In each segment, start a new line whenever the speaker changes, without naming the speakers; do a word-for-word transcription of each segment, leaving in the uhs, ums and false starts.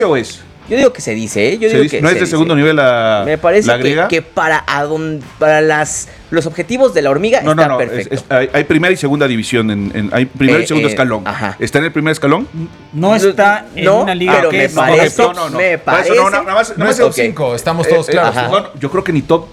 ¿O es?
Yo digo que se dice, ¿eh? Yo digo
dice,
que
¿no
se
es de
dice.
segundo nivel la
Me parece
la
que,
griega?
que para, adon, para las, los objetivos de la hormiga
No,
está
no, no.
perfecto.
Es, es, hay, hay primera y segunda división. En, en, hay primer
Eh,
y segundo
eh,
escalón.
ajá.
¿Está en el primer escalón?
No está en
No,
una liga
pero
que
me
es
parece,
no, no, no.
me
Por eso
parece.
no, no, nada más- nada
No
más
es top
ok.
cinco, estamos todos
Eh, eh,
claros.
ajá.
¿no?
no, yo creo que ni top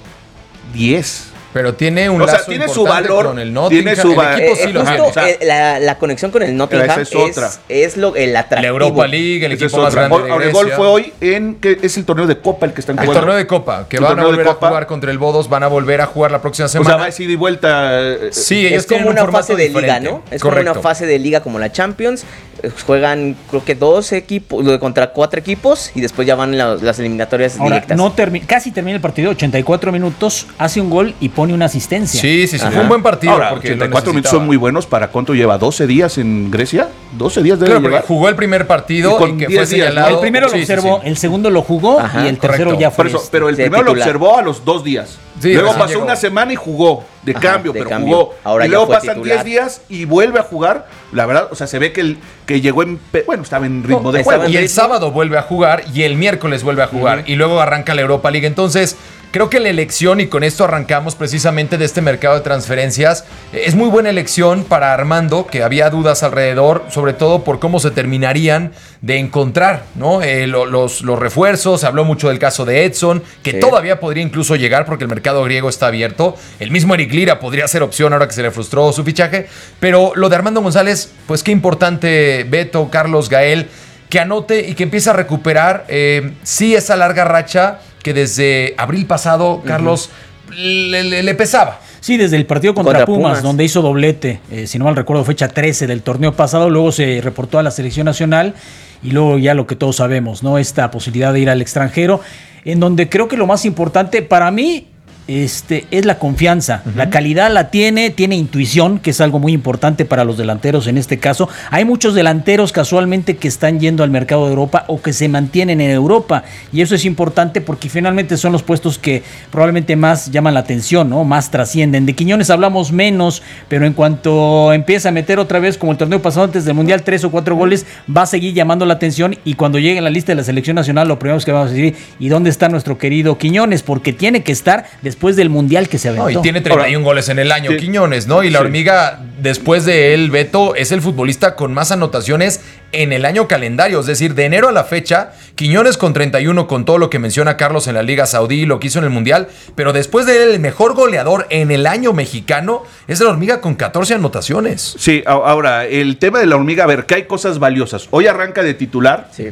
diez.
Pero tiene un
O sea,
lazo
tiene su
importante
valor,
con el Nottingham.
tiene su
el
va-
equipo
Eh,
sí
eh,
lo
justo
tiene.
o sea,
eh, la, la conexión con el Nottingham
esa
es,
es otra.
es lo, el atractivo.
La Europa League, el
Esa
equipo
es
más
otra.
grande de
Ahora, el
Grecia.
gol fue hoy en que es el torneo de Copa el que están
El
jugando.
torneo de Copa, que
El
van a
torneo de
volver a
Copa.
jugar contra el Bodos, van a volver a jugar la próxima
O
semana.
sea, va a decir y vuelta. eh,
Sí, ellos
Es
tienen
como
un
una
formato
fase de
diferente.
liga, ¿no? Es
Correcto.
como una fase de liga como la Champions. Eh, Juegan, creo que dos equipos, lo de contra cuatro equipos y después ya van la- las eliminatorias
Ahora,
directas.
no termi- casi termina el partido, ochenta y cuatro minutos, hace un gol y pone una asistencia.
Sí, sí, sí,
Ajá.
fue un buen partido.
Ahora,
porque
ochenta y
lo
cuatro minutos
necesitaba.
son muy buenos para cuánto lleva. ¿doce días en Grecia? ¿doce días debe
Claro, porque
llevar?
jugó el primer partido
Y
y,
con
que fue
diez días,
señalado.
¿no?
El primero
Sí,
lo
sí,
observó,
sí.
el segundo lo jugó
Ajá,
y el tercero
correcto.
ya
Por
fue.
eso,
este.
pero el
de
primero lo
titular.
observó a los dos días.
Sí,
Luego
recién
pasó
llegó.
una semana y jugó de
Ajá,
cambio,
de
pero
cambio.
jugó.
Ahora
y
ya
luego
fue
pasan
titular.
diez días y vuelve a jugar. La verdad, o sea, se ve que, el, que llegó en... pe- Bueno, estaba en ritmo
No,
de
estaba
juego.
Y el
ritmo.
sábado vuelve a jugar y el miércoles vuelve a jugar. Y luego arranca la Europa League. Entonces, creo que la elección, y con esto arrancamos precisamente de este mercado de transferencias, eh, es muy buena elección para Armando, que había dudas alrededor, sobre todo por cómo se terminarían de encontrar, ¿no? Eh, lo- los, los refuerzos. Se habló mucho del caso de Edson, que
Sí.
todavía podría incluso llegar porque el mercado griego está abierto. El mismo Eric Lira podría ser opción ahora que se le frustró su fichaje. Pero lo de Armando González, pues qué importante, Beto, Carlos, Gael, que anote y que empiece a recuperar, eh, sí, esa larga racha que desde abril pasado, Carlos, le, le- le pesaba.
Sí, desde el partido contra,
Contra
Pumas,
Pumas.
donde hizo doblete, eh, si no mal recuerdo, fecha trece del torneo pasado, luego se reportó a la selección nacional y luego ya lo que todos sabemos, ¿no? Esta posibilidad de ir al extranjero, en donde creo que lo más importante para mí este, es la confianza. Uh-huh. La calidad la tiene, tiene intuición, que es algo muy importante para los delanteros en este caso. Hay muchos delanteros casualmente que están yendo al mercado de Europa o que se mantienen en Europa, y eso es importante porque finalmente son los puestos que probablemente más llaman la atención, ¿no? Más trascienden. De Quiñones hablamos menos, pero en cuanto empieza a meter otra vez, como el torneo pasado antes del Mundial, tres o cuatro goles, va a seguir llamando la atención, y cuando llegue en la lista de la selección nacional, lo primero que vamos a decir, ¿y dónde está nuestro querido Quiñones? Porque tiene que estar después del Mundial que se aventó.
No, y tiene treinta y uno Ahora, goles en el año, sí. Quiñones, ¿no? Y la hormiga, después de él, Beto, es el futbolista con más anotaciones en el año calendario. Es decir, de enero a la fecha, Quiñones con treinta y uno, con todo lo que menciona Carlos en la Liga Saudí, lo que hizo en el Mundial. Pero después de él, el mejor goleador en el año mexicano es la hormiga con catorce anotaciones.
Sí, ahora, el tema de la hormiga, a ver, que hay cosas valiosas. Hoy arranca de titular.
Sí.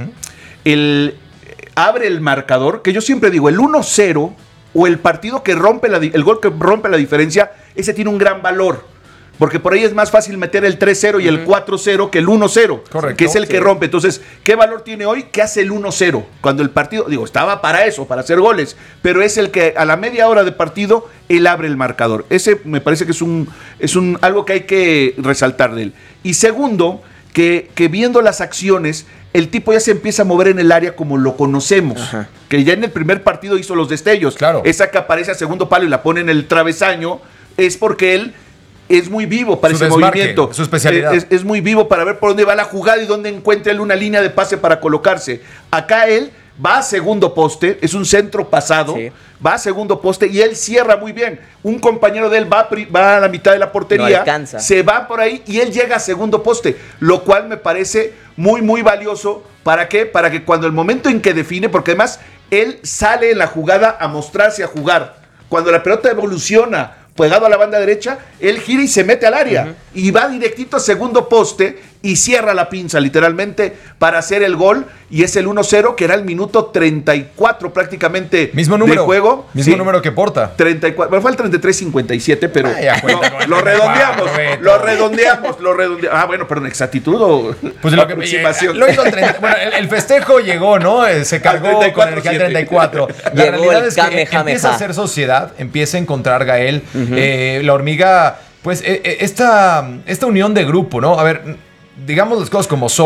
El, abre el marcador, que yo siempre digo, el uno cero o el partido que rompe la, el gol que rompe la diferencia, ese tiene un gran valor. Porque por ahí es más fácil meter el tres cero y uh-huh. el cuatro cero que el uno cero.
Correcto.
Que es el
sí.
que rompe. Entonces, ¿qué valor tiene hoy? ¿Qué hace el uno cero? Cuando el partido, digo, estaba para eso, para hacer goles. Pero es el que a la media hora de partido, él abre el marcador. Ese me parece que es un, es un algo que hay que resaltar de él. Y segundo, que, que viendo las acciones, el tipo ya se empieza a mover en el área como lo conocemos. Ajá. Que ya en el primer partido hizo los destellos.
Claro.
Esa que aparece a segundo palo y la pone en el travesaño, es porque él es muy vivo para
su
ese
desmarque,
movimiento.
Su especialidad.
Es, es muy vivo para ver por dónde va la jugada y dónde encuentra él una línea de pase para colocarse. Acá él va a segundo poste, es un centro pasado, sí. va a segundo poste y él cierra muy bien. Un compañero de él va, va a la mitad de la portería,
no
se va por ahí y él llega a segundo poste, lo cual me parece muy, muy valioso. ¿Para qué? Para que cuando el momento en que define, porque además él sale en la jugada a mostrarse a jugar. Cuando la pelota evoluciona pegado a la banda derecha, él gira y se mete al área. Uh-huh. Y va directito a segundo poste y cierra la pinza literalmente para hacer el gol. Y es el uno cero, que era el minuto treinta y cuatro prácticamente
mismo número,
de juego.
Mismo
sí.
número que Porta.
treinta y cuatro, bueno, fue el treinta y tres cincuenta y siete, pero
Ay, ya cuenta,
no, lo redondeamos, lo redondeamos, lo redondeamos. Ah, bueno, perdón, exactitud o
pues lo que,
aproximación.
Lo hizo el treinta, bueno, el, el festejo llegó, ¿no? Se cargó con el treinta y cuatro. La
Llegó
realidad
el
es que
Kamehameha.
empieza a hacer sociedad, empieza a encontrar Gael,
uh-huh.
eh, la hormiga, pues eh, esta, esta unión de grupo, ¿no? A ver, digamos las cosas como son.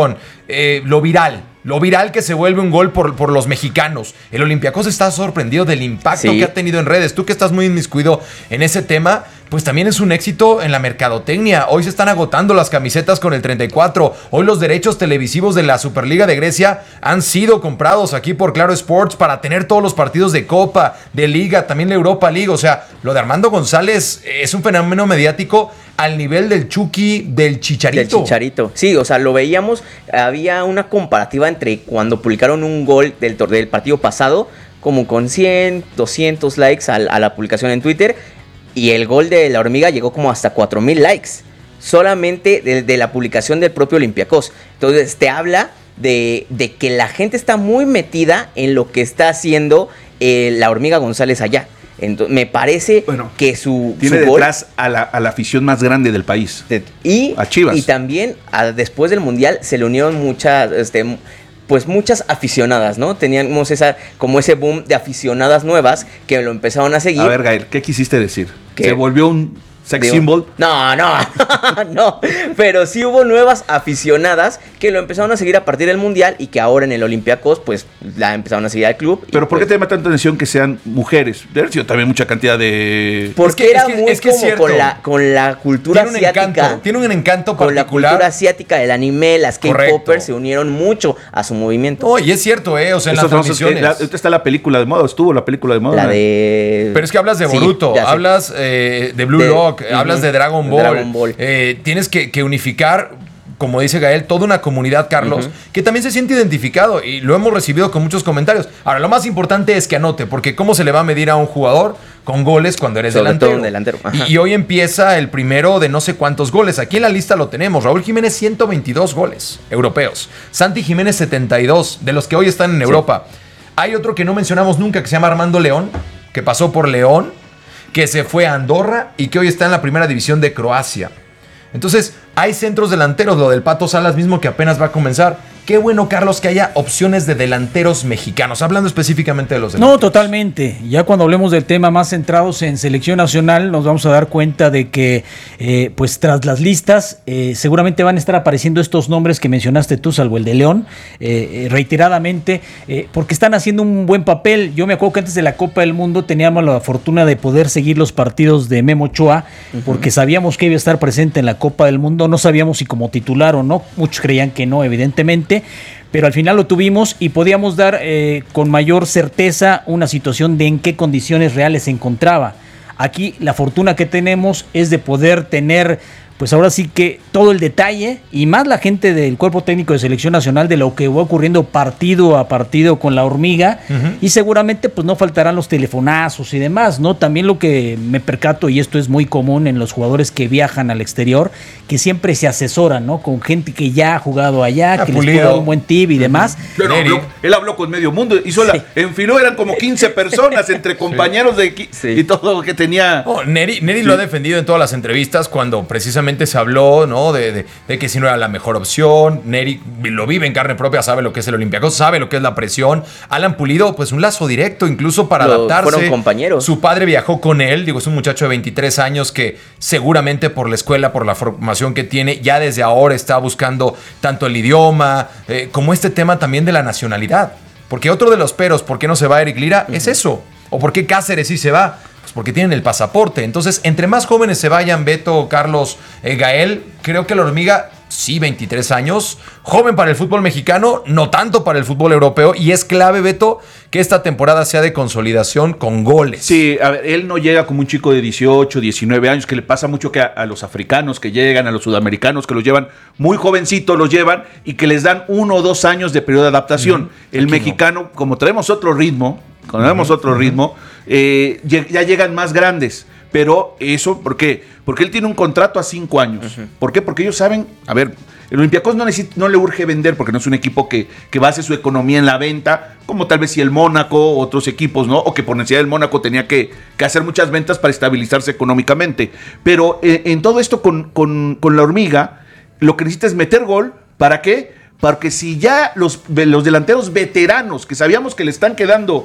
eh, lo viral. Lo viral que se vuelve un gol por, por los mexicanos. El Olympiacos está sorprendido del impacto
sí.
que ha tenido en redes. Tú que estás muy inmiscuido en ese tema, pues también es un éxito en la mercadotecnia. Hoy se están agotando las camisetas con el treinta y cuatro. Hoy los derechos televisivos de la Superliga de Grecia han sido comprados aquí por Claro Sports para tener todos los partidos de Copa, de Liga, también la Europa League. O sea, lo de Armando González es un fenómeno mediático al nivel del Chucky, del Chicharito.
Del Chicharito. Sí, o sea, lo veíamos. Había una comparativa entre cuando publicaron un gol del, del partido pasado, como con cien, doscientos likes a, a la publicación en Twitter, y el gol de la Hormiga llegó como hasta cuatro mil likes, solamente de, de la publicación del propio Olympiacos. Entonces te habla de, de que la gente está muy metida en lo que está haciendo eh, la Hormiga González allá. Entonces, me parece
bueno,
que su
tiene
su
detrás gol, a, la, a la afición más grande del país.
de, y,
a Chivas.
Y también a, después del Mundial se le unieron muchas, este, pues muchas aficionadas, ¿no? Teníamos esa, como ese boom de aficionadas nuevas que lo empezaron a seguir.
A ver, Gael, ¿qué quisiste decir?
¿Qué?
¿Se volvió un sex
Digo,
symbol?
No, no, no. Pero sí hubo nuevas aficionadas que lo empezaron a seguir a partir del Mundial y que ahora en el Olympiacos, pues, la empezaron a seguir al club.
¿Pero por
pues,
qué te llama tanta atención que sean mujeres? Debe haber sido también mucha cantidad de...
Porque
Es que-
era
es que-
muy
es que es
como
cierto.
con la, con la cultura
Tiene un
asiática.
encanto, tiene un encanto
Con la
particular.
cultura asiática, el anime, las
Correcto.
K-popers se unieron mucho a su movimiento.
No, y es cierto, ¿eh? O sea, en
Estos
las
famosos que-
transmisiones.
la- ahorita está la película de moda, estuvo la película de moda.
La
¿no?
de...
Pero es que hablas de
Sí,
Boruto,
ya sé.
hablas eh, de Blue
De-
Lock,
uh-huh,
hablas de Dragon
de
Ball.
Dragon Ball.
Eh, tienes que, que unificar, como dice Gael, toda una comunidad, Carlos,
Uh-huh.
que también se siente identificado y lo hemos recibido con muchos comentarios. Ahora, lo más importante es que anote, porque ¿cómo se le va a medir a un jugador con goles cuando eres
Sobre
delantero?
todo un delantero, ajá.
Y, y hoy empieza el primero de no sé cuántos goles. Aquí en la lista lo tenemos. Raúl Jiménez, ciento veintidós goles europeos. Santi Jiménez, setenta y dos, de los que hoy están en
Sí.
Europa. Hay otro que no mencionamos nunca, que se llama Armando León, que pasó por León, que se fue a Andorra y que hoy está en la primera división de Croacia. Entonces, hay centros delanteros, lo del Pato Salas mismo que apenas va a comenzar. Qué bueno, Carlos, que haya opciones de delanteros mexicanos, hablando específicamente de los delanteros.
No, totalmente. Ya cuando hablemos del tema más centrados en selección nacional, nos vamos a dar cuenta de que, eh, pues tras las listas, eh, seguramente van a estar apareciendo estos nombres que mencionaste tú, salvo el de León, eh, eh, reiteradamente, eh, porque están haciendo un buen papel. Yo me acuerdo que antes de la Copa del Mundo teníamos la fortuna de poder seguir los partidos de Memo Ochoa, uh-huh. porque sabíamos que iba a estar presente en la Copa del Mundo. No sabíamos si como titular o no. Muchos creían que no, evidentemente. Pero al final lo tuvimos y podíamos dar eh, con mayor certeza una situación de en qué condiciones reales se encontraba. Aquí la fortuna que tenemos es de poder tener, pues ahora sí que todo el detalle y más la gente del cuerpo técnico de selección nacional de lo que va ocurriendo partido a partido con la Hormiga, uh-huh. y seguramente pues no faltarán los telefonazos y demás, ¿no? También lo que me percato, y esto es muy común en los jugadores que viajan al exterior, que siempre se asesoran, ¿no? Con gente que ya ha jugado allá,
Ah,
que
Pulido.
les puede dar un buen tip y uh-huh. demás.
Claro, habló, él habló con medio mundo, hizo
Sí.
la, enfiló, eran como quince personas entre compañeros de equipo
Sí.
y todo lo que tenía.
Oh, Neri, Neri
Sí.
lo ha defendido en todas las entrevistas cuando precisamente se habló, ¿no? De, de, de que si no era la mejor opción. Neri lo vive en carne propia, sabe lo que es el Olympiacos, sabe lo que es la presión. Alan Pulido, pues un lazo directo incluso para
Lo-
adaptarse.
fueron compañeros.
Su padre viajó con él, digo, es un muchacho de veintitrés años que seguramente por la escuela, por la formación que tiene, ya desde ahora está buscando tanto el idioma, eh, como este tema también de la nacionalidad. Porque otro de los peros, ¿por qué no se va Eric Lira? Uh-huh. Es eso. ¿O por qué Cáceres sí se va? Pues porque tienen el pasaporte. Entonces, entre más jóvenes se vayan, Beto, Carlos, eh, Gael, creo que la Hormiga, sí, veintitrés años, joven para el fútbol mexicano, no tanto para el fútbol europeo, y es clave, Beto, que esta temporada sea de consolidación con goles.
Sí, a ver, él no llega como un chico de dieciocho, diecinueve años, que le pasa mucho que a, a los africanos que llegan, a los sudamericanos que los llevan muy jovencitos, los llevan y que les dan uno o dos años de periodo de adaptación. Uh-huh. El
Aquí
mexicano, no. Como traemos otro ritmo, como traemos uh-huh. otro ritmo, eh, ya llegan más grandes. Pero eso, ¿por qué? Porque él tiene un contrato a cinco años. Uh-huh. ¿Por qué? Porque ellos saben, a ver, el Olympiacos no, necesita, no le urge vender porque no es un equipo que, que base su economía en la venta, como tal vez si el Mónaco, otros equipos, ¿no? O que por necesidad del Mónaco tenía que, que hacer muchas ventas para estabilizarse económicamente. Pero eh, en todo esto con, con, con la Hormiga, lo que necesita es meter gol. ¿Para qué? Porque si ya los, los delanteros veteranos, que sabíamos que le están quedando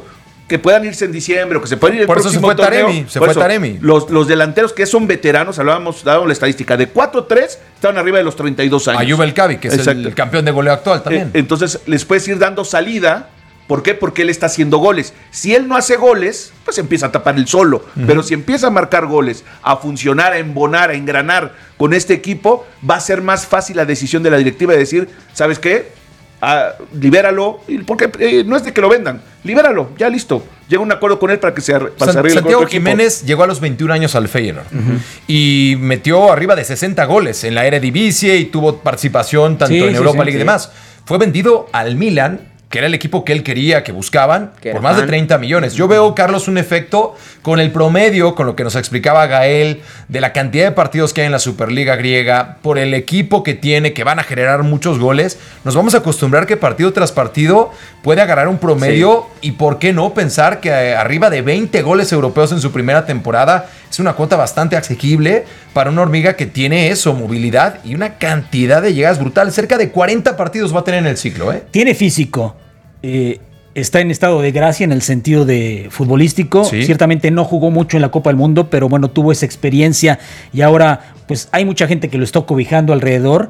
que puedan irse en diciembre o que se puedan ir el
Por eso se
próximo
fue
torneo.
Taremi, se
Por
fue
eso,
Taremi.
Los, los delanteros que son veteranos, hablábamos, dábamos la estadística, de cuatro tres estaban arriba de los treinta y dos años.
Ayub El Cabi, que es
Exacto.
el campeón de goleo actual también.
Eh, entonces les puedes ir dando salida. ¿Por qué? Porque él está haciendo goles. Si él no hace goles, pues empieza a tapar el solo. Uh-huh. Pero si empieza a marcar goles, a funcionar, a embonar, a engranar con este equipo, va a ser más fácil la decisión de la directiva de decir, ¿sabes qué? Ah, libéralo. Porque eh, no es de que lo vendan. Libéralo, ya listo. Llega un acuerdo con él para que se, para
San,
se arregle
Santiago
con otro
Jiménez
equipo.
llegó a los veintiún años al Feyenoord uh-huh. y metió arriba de sesenta goles en la Eredivisie y tuvo participación tanto
sí,
en
sí,
Europa
sí,
League
sí.
y demás. Fue vendido al Milan, que era el equipo que él quería, que buscaban,
que
por más
fan.
de treinta millones. Yo veo, Carlos, un efecto con el promedio, con lo que nos explicaba Gael, de la cantidad de partidos que hay en la Superliga griega, por el equipo que tiene, que van a generar muchos goles. Nos vamos a acostumbrar que partido tras partido puede agarrar un promedio sí. y por qué no pensar que arriba de veinte goles europeos en su primera temporada es una cuota bastante asequible para una hormiga que tiene eso, movilidad y una cantidad de llegadas brutal. Cerca de cuarenta partidos va a tener en el ciclo, ¿eh?
Tiene físico. Eh, está en estado de gracia en el sentido de futbolístico.
Sí.
Ciertamente no jugó mucho en la Copa del Mundo, pero bueno, tuvo esa experiencia y ahora pues hay mucha gente que lo está cobijando alrededor.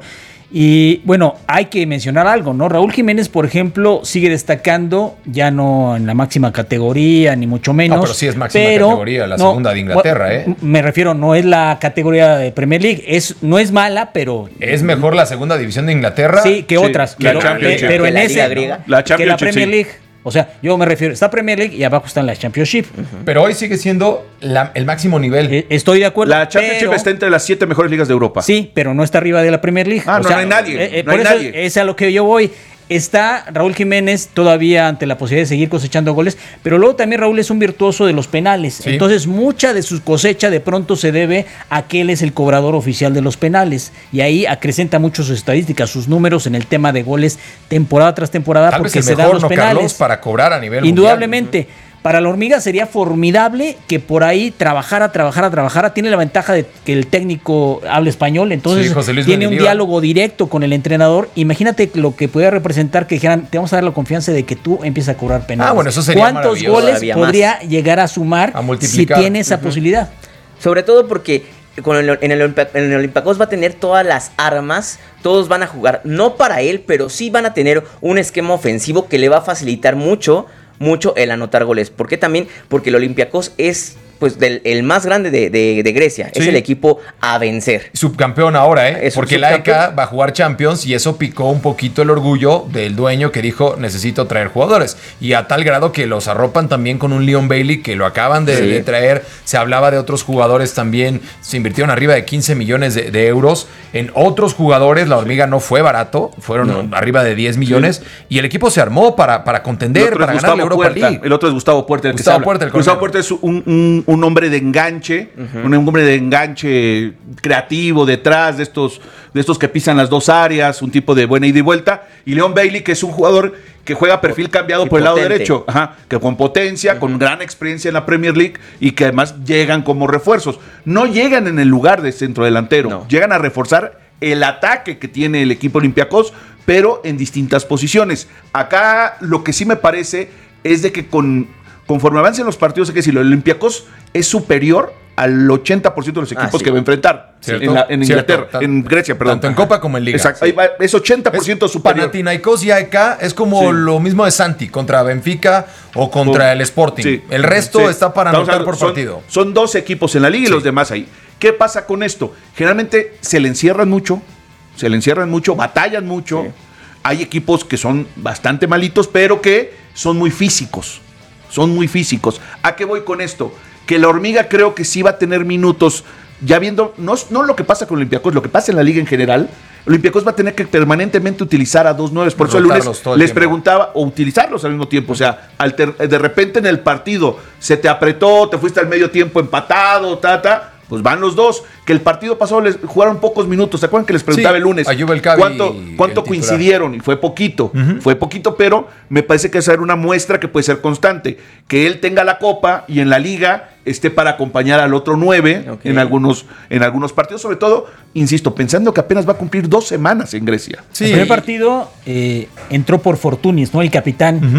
Y bueno, hay que mencionar algo, ¿no? Raúl Jiménez, por ejemplo, sigue destacando, ya no en la máxima categoría, ni mucho menos.
No, pero sí es máxima
pero,
categoría, la
no,
segunda de Inglaterra, ¿eh?
Me refiero, no es la categoría de Premier League, es, no es mala, pero...
Es mejor la segunda división de Inglaterra.
Sí, que
sí,
otras.
la
pero,
Championship.
pero
Que
en
la
ese...
Liga griega.
La
que la
Championship,
Premier
sí.
League. O sea, yo me refiero, está Premier League y abajo está la Championship.
Uh-huh.
Pero hoy sigue siendo la- el máximo nivel.
Eh, Estoy de acuerdo.
La Championship
pero-
está entre las siete mejores ligas de Europa.
Sí, pero no está arriba de la Premier League.
Ah, no, no hay nadie,
eh, eh,
no
por
hay
eso
nadie.
es a lo que yo voy. Está Raúl Jiménez todavía ante la posibilidad de seguir cosechando goles, pero luego también Raúl es un virtuoso de los penales.
Sí.
Entonces, mucha de su cosecha de pronto se debe a que él es el cobrador oficial de los penales. Y ahí acrecenta mucho sus estadísticas, sus números en el tema de goles temporada tras temporada,
Tal vez
porque
el
se dan
mejor,
los
¿no,
penales.
Carlos, para cobrar a nivel
Indudablemente.
mundial?
Para la hormiga sería formidable que por ahí trabajara, trabajara, trabajara. Tiene la ventaja de que el técnico habla español, entonces
Sí, José Luis
tiene un
Mendilibar.
diálogo directo con el entrenador. Imagínate lo que pudiera representar que dijeran, te vamos a dar la confianza de que tú empieces a cobrar penales.
Ah, bueno, eso sería
¿Cuántos
maravilloso.
goles
Todavía
podría llegar a sumar
A
si
multiplicar.
tiene esa posibilidad?
Sobre todo porque con el, en, el, Olimpi- en el Olympiacos va a tener todas las armas, todos van a jugar, no para él, pero sí van a tener un esquema ofensivo que le va a facilitar mucho, mucho el anotar goles. ¿Por qué también? Porque el Olympiacos es pues del, el más grande de, de, de Grecia,
Sí.
es el equipo a vencer.
Subcampeón ahora, ¿eh?
Es
Porque el
subcampeón.
A E K va a jugar Champions y eso picó un poquito el orgullo del dueño que dijo, necesito traer jugadores. Y a tal grado que los arropan también con un Leon Bailey que lo acaban de,
Sí.
de traer. Se hablaba de otros jugadores también. Se invirtieron arriba de quince millones de, de euros en otros jugadores. La hormiga no fue barato, fueron
No.
arriba de diez millones. Y el equipo se armó para, para
El
contender,
otro
para
es
ganar la
Gustavo
Europa
Puerta.
League.
El otro es Gustavo Puerta. El que
Gustavo
se habla.
Puerta, el
Gustavo
colombiano.
Puerta es un, un, un hombre de enganche, uh-huh. un hombre de enganche creativo detrás de estos, de estos que pisan las dos áreas, un tipo de buena ida y vuelta. Y Leon Bailey, que es un jugador que juega perfil cambiado
Y
por el lado
potente.
derecho, ajá, que con potencia, uh-huh. con gran experiencia en la Premier League y que además llegan como refuerzos. No llegan en el lugar de centro delantero,
No.
llegan a reforzar el ataque que tiene el equipo Olympiacos, pero en distintas posiciones. Acá lo que sí me parece es de que con, conforme avancen los partidos, hay que decirlo, el Olympiacos es superior al ochenta por ciento de los equipos
Ah, sí.
que va a enfrentar
¿Cierto?
en, la- en
Cierto.
Inglaterra,
Tan-
en Grecia, perdón.
tanto en Copa como en Liga.
Exacto,
Sí.
ahí va, es ochenta por ciento
Es
superior.
Panathinaikos y A E K es como
Sí.
lo mismo de Santi contra Benfica o contra
O-
el Sporting.
Sí.
El resto
Sí.
está para
Estamos
anotar
hablando-
por
son-
partido.
Son dos equipos en la liga y
Sí.
los demás ahí. ¿Qué pasa con esto? Generalmente se le encierran mucho, se le encierran mucho, batallan mucho.
Sí.
Hay equipos que son bastante malitos, pero que son muy físicos. Son muy físicos. ¿A qué voy con esto? Que la hormiga creo que sí va a tener minutos, ya viendo, no, no lo que pasa con Olympiacos, lo que pasa en la liga en general. Olympiacos va a tener que permanentemente utilizar a dos nueves. Por eso el
Rotarlos
lunes
todo el
les
tiempo.
preguntaba, o utilizarlos al mismo tiempo. O sea, alter- de repente en el partido se te apretó, te fuiste al medio tiempo empatado, ta, ta. Pues van los dos. Que el partido pasado les jugaron pocos minutos. ¿Se acuerdan que les preguntaba
Sí,
el lunes?
Ayub El Cabi,
¿Cuánto, cuánto
el titular.
coincidieron? Y fue poquito.
Ujú.
Fue poquito, pero me parece que esa era una muestra que puede ser constante. Que él tenga la copa y en la liga esté para acompañar al otro nueve
Ok.
en, algunos, en algunos partidos. Sobre todo, insisto, pensando que apenas va a cumplir dos semanas en Grecia.
Sí.
El primer partido eh, entró por Fortunis, ¿no? El capitán.
Ujú.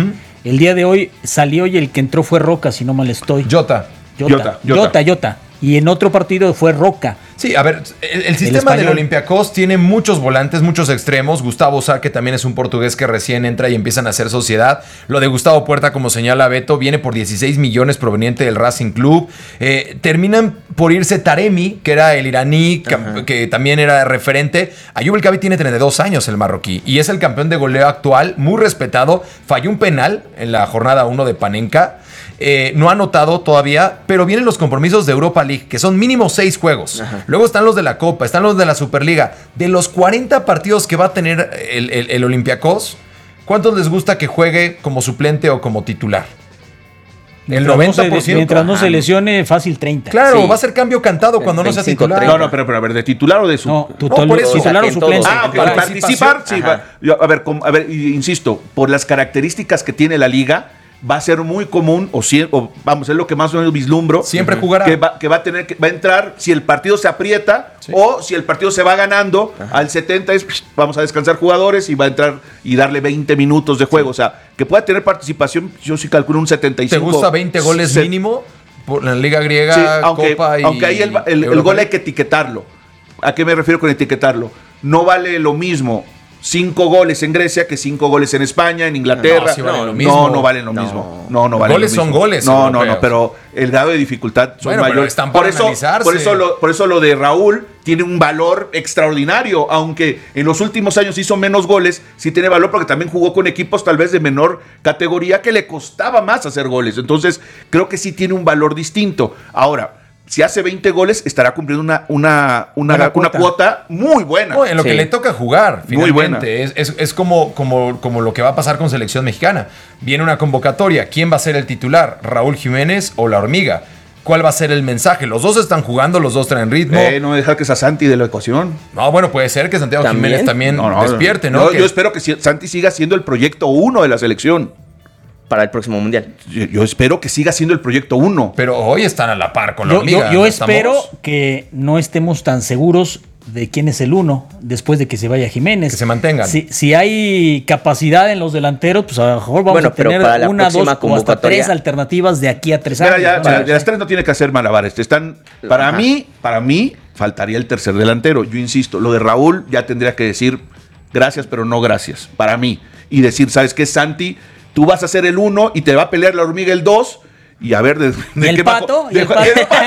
El día de hoy salió y el que entró fue Roca, si no mal estoy.
Jota.
Jota,
Jota,
Jota,
Jota.
Jota. Y en otro partido fue Roca.
Sí, a ver, el, el sistema
español.
del Olympiacos tiene muchos volantes, muchos extremos. Gustavo Sá, que también es un portugués que recién entra y empiezan a hacer sociedad. Lo de Gustavo Puerta, como señala Beto, viene por dieciséis millones proveniente del Racing Club. Eh, terminan por irse Taremi, que era el iraní, que, que también era referente. Ayub El Kabi tiene treinta y dos años, el marroquí, y es el campeón de goleo actual, muy respetado. Falló un penal en la jornada uno de Panenka. Eh, no ha anotado todavía, pero vienen los compromisos de Europa League, que son mínimo seis juegos. Ajá. Luego están los de la Copa, están los de la Superliga. De los cuarenta partidos que va a tener el, el, el Olympiacos, ¿cuántos les gusta que juegue como suplente o como titular? El noventa por ciento.
Mientras no se lesione, fácil treinta.
Claro,
Sí.
va a ser cambio cantado cuando no sea
veinticinco,
titular.
treinta.
No, no, pero, pero a ver, ¿de titular o de su...?
No, tu,
No, por eso.
titular o
En
suplente.
todos.
Ah, ok,
En
participar, sí.
Ajá.
Va, yo, a ver, com- a ver, insisto, por las características que tiene la liga, va a ser muy común, o, si, o vamos, es lo que más o menos vislumbro.
Siempre jugará.
Que va, que va a tener que va a entrar si el partido se aprieta,
Sí.
o si el partido se va ganando. Ajá. Al setenta es psh, vamos a descansar jugadores y va a entrar y darle veinte minutos de juego. Sí. O sea, que pueda tener participación, yo sí calculo un setenta y cinco.
¿Te gusta veinte goles
se,
mínimo? Por la Liga Griega,
sí, aunque,
Copa y
aunque ahí el, el, el gol hay que etiquetarlo. ¿A qué me refiero con etiquetarlo? No vale lo mismo cinco goles en Grecia que cinco goles en España, en Inglaterra.
No, sí valen lo
no,
mismo.
no valen lo
No.
mismo. No, no valen
Goles
lo mismo.
son goles
No, no,
europeos.
no, pero el grado de dificultad son
Bueno, pero
mayores.
están
por
para
eso,
analizarse.
por eso lo, por eso lo de Raúl tiene un valor extraordinario, aunque en los últimos años hizo menos goles, sí tiene valor porque también jugó con equipos tal vez de menor categoría que le costaba más hacer goles. Entonces, creo que sí tiene un valor distinto. Ahora, si hace veinte goles, estará cumpliendo una, una, una,
Una
una
cuota.
cuota muy buena.
No, en lo
Sí.
que le toca jugar,
Muy buena.
finalmente. Es, es, es como, como, como lo que va a pasar con selección mexicana. Viene una convocatoria. ¿Quién va a ser el titular? ¿Raúl Jiménez o La Hormiga? ¿Cuál va a ser el mensaje? Los dos están jugando, los dos traen ritmo.
Eh, no me dejar que sea Santi de la ecuación.
No, bueno, puede ser que Santiago
¿También?
Jiménez también
No, no,
despierte, ¿no?
Yo,
Que-
yo espero que si- Santi siga siendo el proyecto uno de la selección.
Para el próximo mundial.
Yo, yo espero que siga siendo el proyecto uno.
Pero hoy están a la par con La
Yo,
Hormiga.
yo- yo
¿no
espero
estamos?
que no estemos tan seguros de quién es el uno después de que se vaya Jiménez.
Que se mantengan.
Si, si hay capacidad en los delanteros, pues a lo mejor vamos
Bueno,
a
pero
tener
para la
una, dos
próxima
o hasta
convocatoria-
tres alternativas de aquí a tres
Mira,
años.
ya,
¿no?
para- de las tres no tiene que hacer malabares. Están, para
Ajá.
mí, para mí, faltaría el tercer delantero. Yo insisto, lo de Raúl ya tendría que decir gracias, pero no gracias. Para mí. Y decir, ¿sabes qué, Santi? Tú vas a ser el uno y te va a pelear La Hormiga el dos. Y a ver de, de
¿Y el
qué
Pato?
bajo-
¿Y el
de-
Pato?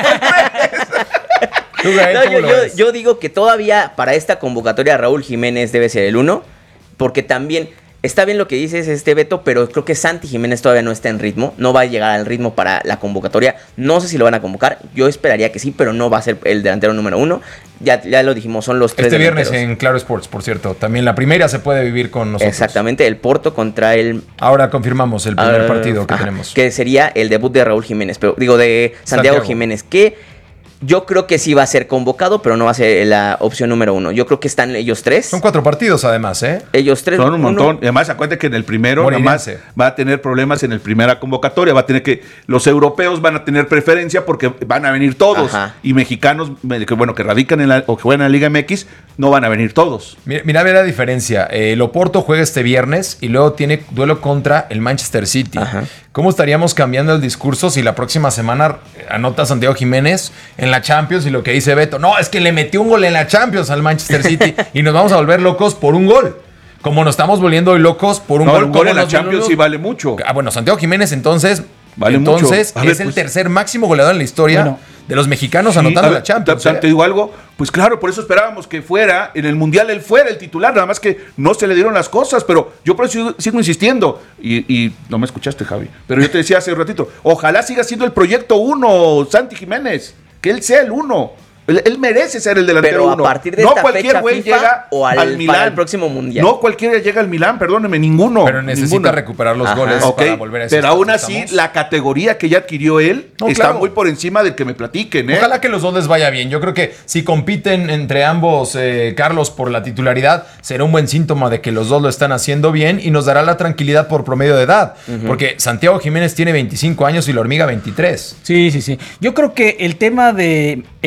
¿Tú, Gael,
No,
cómo
yo,
lo
yo-
ves?
yo digo que todavía para esta convocatoria Raúl Jiménez debe ser el uno, porque también está bien lo que dices, este Beto, pero creo que Santi Jiménez todavía no está en ritmo, no va a llegar al ritmo para la convocatoria. No sé si lo van a convocar, yo esperaría que sí, pero no va a ser el delantero número uno. Ya, ya lo dijimos, son los tres
Este viernes
delanteros.
en Claro Sports, por cierto. También la primera se puede vivir con nosotros.
Exactamente, el Porto contra el...
Ahora confirmamos el primer
ah,
partido que
ajá,
tenemos.
Que sería el debut de Raúl Jiménez, pero digo de Santiago,
Santiago.
Jiménez, que yo creo que sí va a ser convocado, pero no va a ser la opción número uno. Yo creo que están ellos tres.
Son cuatro partidos además, ¿eh?
Ellos tres.
Son un
uno-
montón. Y además, acuérdate que en el primero nada más
Moreirense.
va a tener problemas en el primera convocatoria. Va a tener que. Los europeos van a tener preferencia porque van a venir todos.
Ajá.
Y mexicanos, me- que bueno, que radican en la, o que juegan en la Liga M X, no van a venir todos.
Mira, mira, ve la diferencia. Eh, el Oporto juega este viernes y luego tiene duelo contra el Manchester City.
Ajá.
¿Cómo estaríamos cambiando el discurso si la próxima semana anota Santiago Jiménez en la Champions y lo que dice Beto? No, es que le metió un gol en la Champions al Manchester City y nos vamos a volver locos por un gol. Como nos estamos volviendo hoy locos por un
No,
gol.
el gol
¿Cómo
en la
nos
Champions
volvemos-
sí vale mucho.
Ah, bueno, Santiago Jiménez entonces,
Vale
entonces
mucho. A ver,
es el
pues-
tercer máximo goleador en la historia
Bueno.
de los mexicanos
Sí,
anotando
a
en
ver,
la Champions.
ta- ta-
¿eh?
Te digo algo, pues claro, por eso esperábamos que fuera, en el Mundial él fuera el titular, nada más que no se le dieron las cosas, pero yo por eso sigo, sigo insistiendo, y, y no me escuchaste, Javi, pero yo te decía hace un ratito, ojalá siga siendo el proyecto uno, Santi Jiménez, que él sea el uno. Él, él merece ser el delantero
Pero a
uno.
partir de
no
esta
cualquier
fecha
güey
FIFA
llega
o al-
al
para
Milán.
el próximo Mundial.
No cualquiera llega al Milán, perdóneme, ninguno.
Pero necesita
ninguno.
recuperar los
Ajá.
goles
Ok,
para volver a ese
pero aún
estatus,
así,
¿estamos?
la categoría que ya adquirió él
No,
está
claro.
muy por encima del que me platiquen, ¿eh?
Ojalá que los dos les vaya bien. Yo creo que si compiten entre ambos, eh, Carlos, por la titularidad, será un buen síntoma de que los dos lo están haciendo bien y nos dará la tranquilidad por promedio de edad. Porque Santiago Jiménez tiene veinticinco años y la Hormiga veintitrés.
Sí, sí, sí. Yo creo que el tema de el número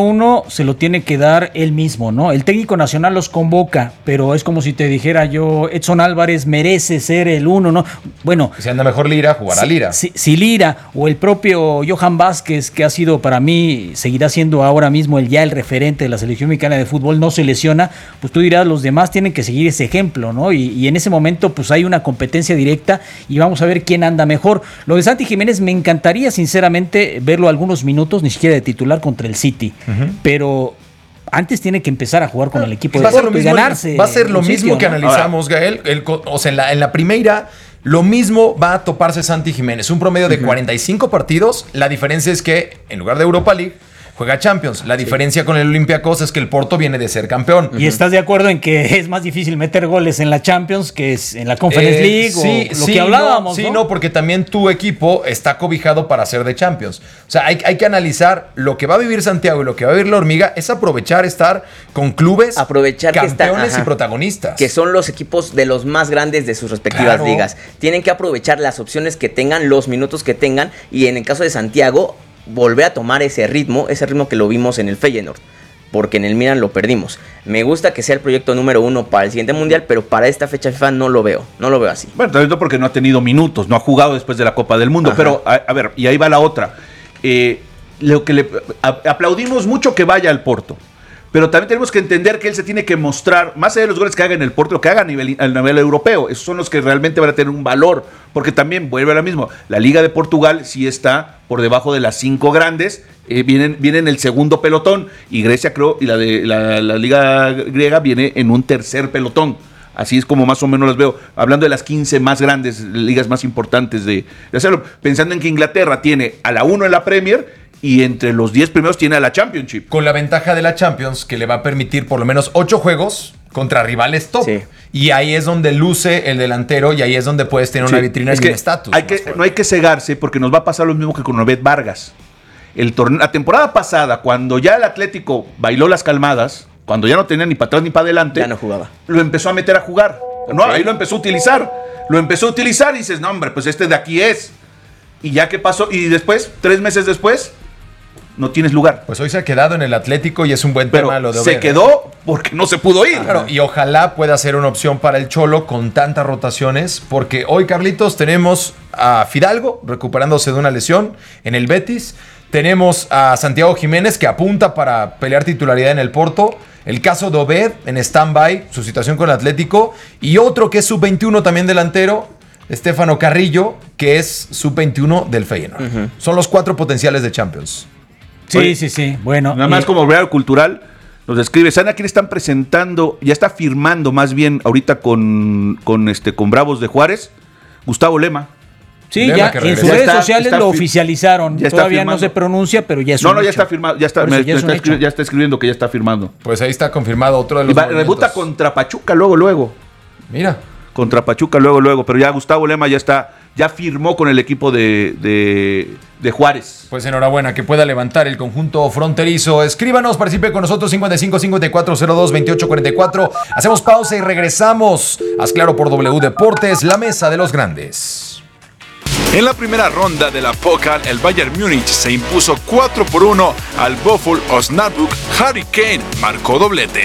uno se lo tiene que dar él mismo, ¿no? El técnico nacional los convoca, pero es como si te dijera yo, Edson Álvarez merece ser el uno, ¿no? Bueno.
Si anda mejor Lira, jugará
si,
Lira.
Si, si Lira o el propio Johan Vázquez, que ha sido para mí, seguirá siendo ahora mismo el ya el referente de la selección mexicana de fútbol, no se lesiona, pues tú dirás, los demás tienen que seguir ese ejemplo, ¿no? Y, y en ese momento pues hay una competencia directa y vamos a ver quién anda mejor. Lo de Santi Jiménez me encantaría sinceramente verlo algunos minutos, ni siquiera de titular contra el City, uh-huh. pero antes tiene que empezar a jugar con el equipo de Porto y ganarse.
Va a ser lo mismo
sitio,
que
¿no?
analizamos, Ahora. Gael. El, o sea, en la, en la primera, lo mismo va a toparse Santi Jiménez. Un promedio de uh-huh. cuarenta y cinco partidos. La diferencia es que en lugar de Europa League, juega Champions. La diferencia sí. con el Olympiacos es que el Porto viene de ser campeón.
¿Y uh-huh. estás de acuerdo en que es más difícil meter goles en la Champions que es en la Conference eh, League
sí,
o lo
sí,
que hablábamos?
No, sí,
¿no?
no, porque también tu equipo está cobijado para ser de Champions. O sea, hay, hay que analizar lo que va a vivir Santiago y lo que va a vivir la Hormiga es aprovechar estar con clubes
aprovechar
campeones
que está,
y protagonistas.
Que son los equipos de los más grandes de sus respectivas claro. ligas. Tienen que aprovechar las opciones que tengan, los minutos que tengan y en el caso de Santiago volver a tomar ese ritmo, ese ritmo que lo vimos en el Feyenoord, porque en el Milan lo perdimos. Me gusta que sea el proyecto número uno para el siguiente mundial, pero para esta fecha FIFA no lo veo, no lo veo así.
Bueno, también porque no ha tenido minutos, no ha jugado después de la Copa del Mundo, Ajá. pero a, a ver, y ahí va la otra. Eh, lo que le a, aplaudimos mucho que vaya al Porto, pero también tenemos que entender que él se tiene que mostrar, más allá de los goles que haga en el Porto, lo que haga a nivel, a nivel europeo. Esos son los que realmente van a tener un valor, porque también vuelve a lo mismo. La Liga de Portugal sí está por debajo de las cinco grandes, eh, vienen, viene en el segundo pelotón, y Grecia creo, y la, de, la, la Liga griega viene en un tercer pelotón. Así es como más o menos las veo, hablando de las quince más grandes, ligas más importantes de, de hacerlo. Pensando en que Inglaterra tiene a la uno en la Premier, y entre los diez primeros tiene a la Championship.
Con la ventaja de la Champions, que le va a permitir por lo menos ocho juegos contra rivales top. Sí. Y ahí es donde luce el delantero y ahí es donde puedes tener sí. una vitrina
es
y
que
un estatus.
Hay que, no hay que cegarse porque nos va a pasar lo mismo que con Obed Vargas. El torneo, la temporada pasada, cuando ya el Atlético bailó las calmadas, cuando ya no tenía ni para atrás ni para adelante,
ya no jugaba.
Lo empezó a meter a jugar. Okay. No, ahí lo empezó a utilizar. Lo empezó a utilizar y dices, no, hombre, pues este de aquí es. Y ya que pasó, y después, tres meses después, no tienes lugar.
Pues hoy se ha quedado en el Atlético y es un buen
Pero
tema lo de Obed.
Se quedó porque no se pudo ir.
Claro, y ojalá pueda ser una opción para el Cholo con tantas rotaciones, porque hoy, Carlitos, tenemos a Fidalgo recuperándose de una lesión en el Betis. Tenemos a Santiago Jiménez que apunta para pelear titularidad en el Porto. El caso de Obed en stand-by, su situación con el Atlético. Y otro que es sub veintiuno también delantero, Estefano Carrillo, que es sub veintiuno del Feyenoord. Uh-huh. Son los cuatro potenciales de Champions.
Sí, Oye, sí, sí. Bueno.
Nada más eh, como Real Cultural nos describe. ¿Saben a quién están presentando? Ya está firmando más bien ahorita con, con, este, con Bravos de Juárez. Gustavo Lema.
Sí, Lema, ya en sus redes está, sociales está, lo oficializaron. Ya Todavía no se pronuncia, pero ya es
No,
un
no, ya
hecho.
está firmado. Ya está, me, ya, está escri- ya está escribiendo que ya está firmando.
Pues ahí está confirmado otro de los.
Y va, rebuta contra Pachuca luego, luego.
Mira.
Contra Pachuca luego, luego. Pero ya Gustavo Lema ya está. Ya firmó con el equipo de, de, de Juárez.
Pues enhorabuena, que pueda levantar el conjunto fronterizo. Escríbanos, participe con nosotros cincuenta y cinco, cincuenta y cuatro, cero dos, veintiocho, cuarenta y cuatro. Hacemos pausa y regresamos. Haz claro por W Deportes, la mesa de los grandes.
En la primera ronda de la Pokal, el Bayern Múnich se impuso cuatro por uno al Bofoll Osnabrück. Harry Kane marcó doblete.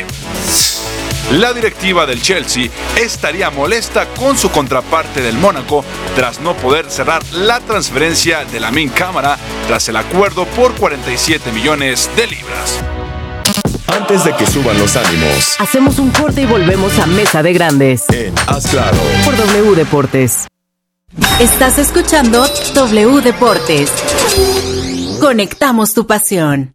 La directiva del Chelsea estaría molesta con su contraparte del Mónaco tras no poder cerrar la transferencia de Lamine Camara tras el acuerdo por cuarenta y siete millones de libras.
Antes de que suban los ánimos,
hacemos un corte y volvemos a Mesa de Grandes
en Haz Claro
por W Deportes. Estás escuchando W Deportes. Conectamos tu pasión.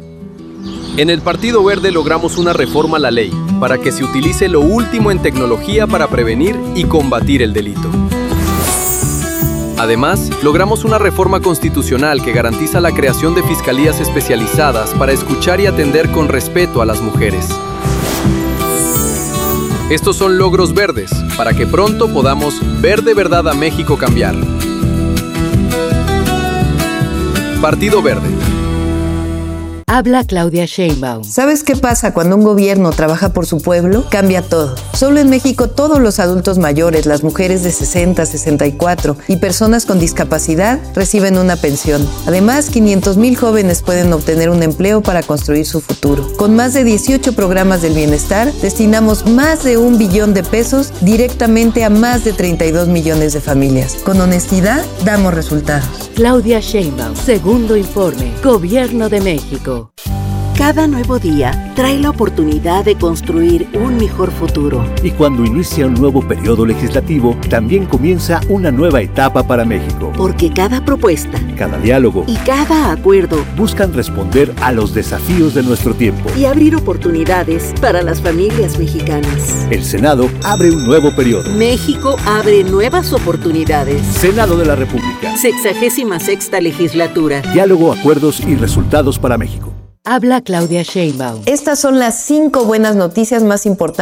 En el Partido Verde logramos una reforma a la ley para que se utilice lo último en tecnología para prevenir y combatir el delito. Además, logramos una reforma constitucional que garantiza la creación de fiscalías especializadas para escuchar y atender con respeto a las mujeres. Estos son logros verdes, para que pronto podamos ver de verdad a México cambiar. Partido Verde.
Habla Claudia Sheinbaum.
¿Sabes qué pasa cuando un gobierno trabaja por su pueblo? Cambia todo. Solo en México todos los adultos mayores, las mujeres de sesenta, sesenta y cuatro y personas con discapacidad reciben una pensión. Además, quinientos mil jóvenes pueden obtener un empleo para construir su futuro. Con más de dieciocho programas del bienestar, destinamos más de un billón de pesos directamente a más de treinta y dos millones de familias. Con honestidad, damos resultados.
Claudia Sheinbaum, segundo informe, Gobierno de México.
Cada nuevo día trae la oportunidad de construir un mejor futuro.
Y cuando inicia un nuevo periodo legislativo, también comienza una nueva etapa para México.
Porque cada propuesta,
cada diálogo
y cada acuerdo
buscan responder a los desafíos de nuestro tiempo
y abrir oportunidades para las familias mexicanas.
El Senado abre un nuevo periodo.
México abre nuevas oportunidades.
Senado de la República.
Sexagésima sexta legislatura.
Diálogo, acuerdos y resultados para México.
Habla Claudia Sheinbaum.
Estas son las cinco buenas noticias más importantes